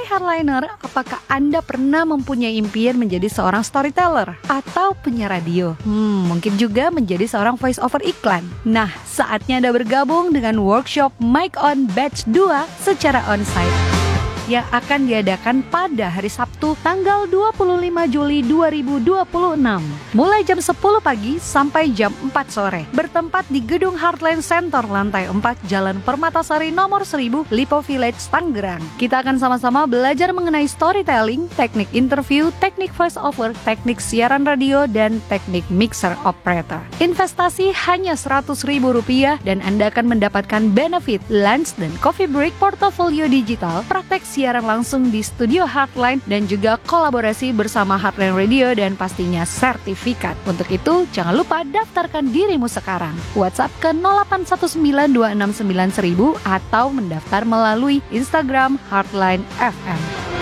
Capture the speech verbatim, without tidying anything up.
Hardliner, apakah Anda pernah mempunyai impian menjadi seorang storyteller atau penyiar radio? Hmm, mungkin juga menjadi seorang voice over iklan. Nah, saatnya Anda bergabung dengan workshop Mic On Batch dua secara onsite yang akan diadakan pada hari Sabtu tanggal dua puluh lima Juli dua ribu dua puluh enam mulai jam sepuluh pagi sampai jam empat sore, bertempat di Gedung Heartland Center lantai empat Jalan Permatasari nomor seribu, Lipo Village, Tangerang. Kita akan sama-sama belajar mengenai storytelling, teknik interview, teknik voice over, teknik siaran radio, dan teknik mixer operator. Investasi hanya seratus ribu rupiah dan Anda akan mendapatkan benefit lunch dan coffee break, portofolio digital, praktek siaran langsung di studio Heartline, dan juga kolaborasi bersama Heartline Radio dan pastinya sertifikat. Untuk itu, jangan lupa daftarkan dirimu sekarang. WhatsApp ke nol delapan satu sembilan dua enam sembilan seribu atau mendaftar melalui Instagram Heartline F M.